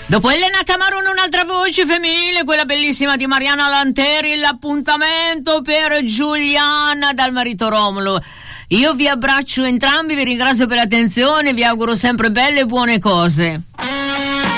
Dopo Elena Camarone un'altra voce femminile, quella bellissima di Mariana Lanteri, l'appuntamento per Giuliana dal marito Romolo. Io vi abbraccio entrambi, vi ringrazio per l'attenzione, vi auguro sempre belle e buone cose.